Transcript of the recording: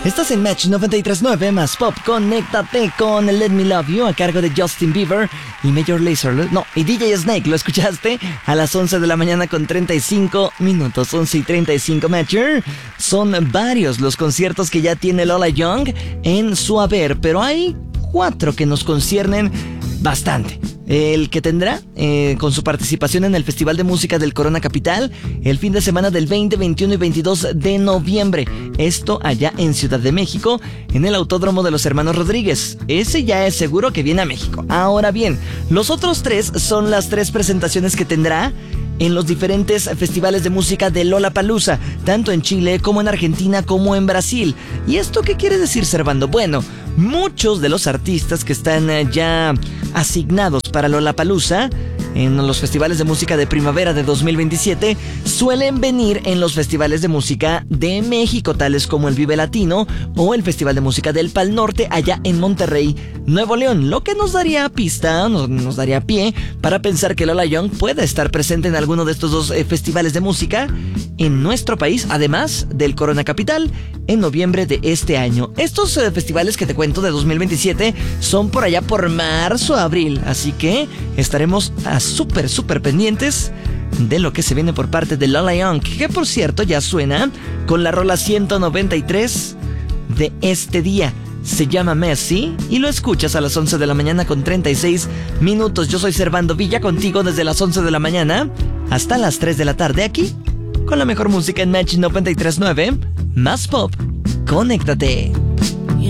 Estás en Match 93.9 más Pop. Conéctate con Let Me Love You a cargo de Justin Bieber y Major Lazer. No, y DJ Snake, ¿lo escuchaste? A las 11 de la mañana con 35 minutos. 11 y 35, Matcher. Son varios los conciertos que ya tiene Lola Young en su haber, pero hay 4 que nos conciernen bastante. El que tendrá con su participación en el Festival de Música del Corona Capital el fin de semana del 20, 21 y 22 de noviembre. Esto allá en Ciudad de México, en el Autódromo de los Hermanos Rodríguez. Ese ya es seguro que viene a México. Ahora bien, los otros 3 son las 3 presentaciones que tendrá en los diferentes festivales de música de Lollapalooza, tanto en Chile como en Argentina como en Brasil. ¿Y esto qué quiere decir, Servando? Bueno, muchos de los artistas que están ya asignados para Lollapalooza en los festivales de música de primavera de 2027 suelen venir en los festivales de música de México, tales como el Vive Latino o el Festival de Música del Pal Norte allá en Monterrey, Nuevo León, lo que nos daría pista, nos daría pie para pensar que Lola Young pueda estar presente en alguno de estos 2 festivales de música en nuestro país, además del Corona Capital en noviembre de este año. Estos festivales que te cuento de 2027 son por allá por marzo, abril, así que estaremos súper pendientes de lo que se viene por parte de Lola Young, que por cierto ya suena con la rola 193 de este día. Se llama Messi y lo escuchas a las 11 de la mañana con 36 minutos. Yo soy Servando Villa, contigo desde las 11 de la mañana hasta las 3 de la tarde, aquí con la mejor música en Match 93.9 más Pop. Conéctate.